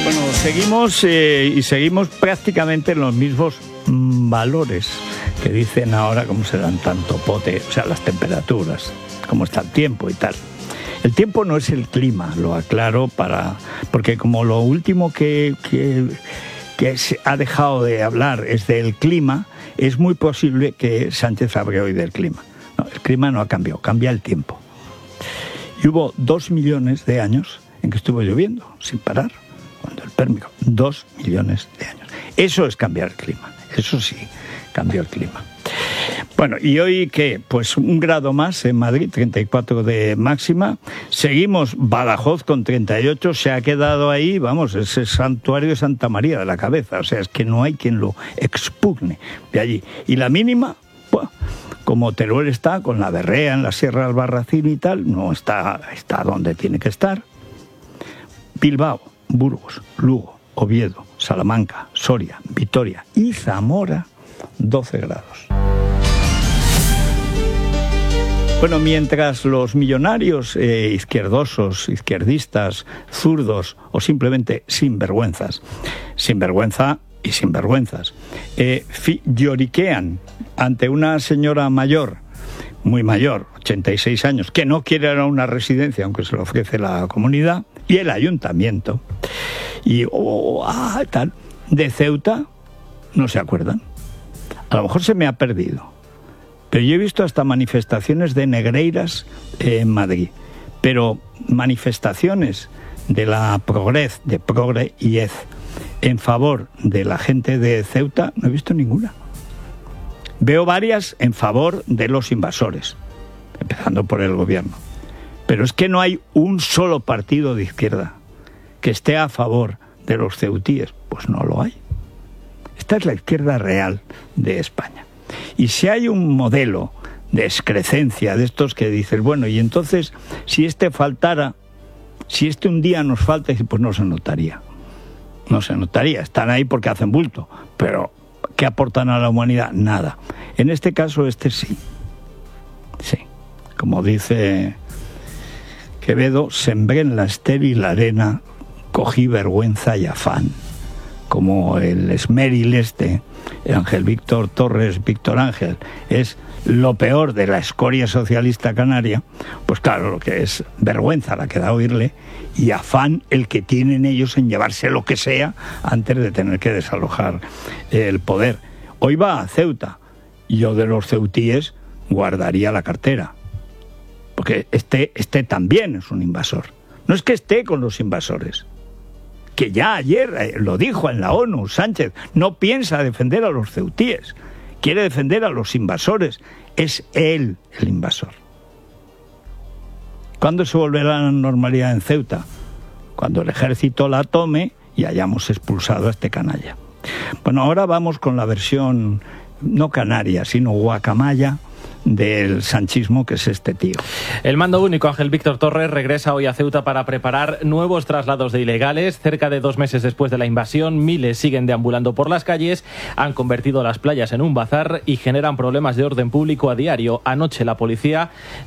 Bueno, seguimos prácticamente en los mismos valores que dicen ahora cómo se dan tanto pote, o sea, las temperaturas, cómo está el tiempo y tal. El tiempo no es el clima, lo aclaro porque como lo último que se ha dejado de hablar es del clima, es muy posible que Sánchez hable hoy del clima. No, el clima no ha cambiado, cambia el tiempo. Y hubo 2 millones de años en que estuvo lloviendo sin parar, cuando el Pérmico, 2 millones de años. Eso es cambiar el clima, eso sí, cambió el clima. Bueno, ¿y hoy qué? Pues 1 grado más en Madrid, 34 de máxima. Seguimos Badajoz con 38, se ha quedado ahí, vamos, ese santuario de Santa María de la Cabeza, o sea, es que no hay quien lo expugne de allí. Y la mínima, pues, como Teruel está, con la Berrea en la Sierra de Albarracín y tal, no está donde tiene que estar. Bilbao, Burgos, Lugo, Oviedo, Salamanca, Soria, Vitoria y Zamora, 12 grados. Bueno, mientras los millonarios izquierdosos, izquierdistas, zurdos o simplemente sinvergüenzas y sinvergüenzas, lloriquean ante una señora mayor, muy mayor, 86 años, que no quiere ir a una residencia aunque se lo ofrece la comunidad y el ayuntamiento, y tal, de Ceuta no se acuerdan. A lo mejor se me ha perdido, pero yo he visto hasta manifestaciones de negreiras en Madrid, pero manifestaciones de la Progrez, de Progre y Ez, en favor de la gente de Ceuta, no he visto ninguna. Veo varias en favor de los invasores, empezando por el gobierno. Pero es que no hay un solo partido de izquierda que esté a favor de los ceutíes. Pues no lo hay. Esta es la izquierda real de España. Y si hay un modelo de excrecencia de estos que dices, bueno, y entonces, si este faltara, si este un día nos falta, pues no se notaría. No se notaría. Están ahí porque hacen bulto. Pero, ¿qué aportan a la humanidad? Nada. En este caso, sí. Sí. Como dice Quevedo, sembré en la estéril arena, cogí vergüenza y afán. Como el esmeril Ángel Víctor Torres, Víctor Ángel, es lo peor de la escoria socialista canaria, pues claro, lo que es vergüenza la que da oírle y afán el que tienen ellos en llevarse lo que sea antes de tener que desalojar el poder. Hoy va a Ceuta, y yo de los ceutíes guardaría la cartera, porque este también es un invasor. No es que esté con los invasores, que ya ayer lo dijo en la ONU, Sánchez, no piensa defender a los ceutíes, quiere defender a los invasores, es él el invasor. ¿Cuándo se volverá a la normalidad en Ceuta? Cuando el ejército la tome y hayamos expulsado a este canalla. Bueno, ahora vamos con la versión no canaria, sino guacamaya del sanchismo, que es este tío. El mando único Ángel Víctor Torres regresa hoy a Ceuta para preparar nuevos traslados de ilegales. Cerca de 2 meses después de la invasión, miles siguen deambulando por las calles, han convertido las playas en un bazar y generan problemas de orden público a diario. Anoche la policía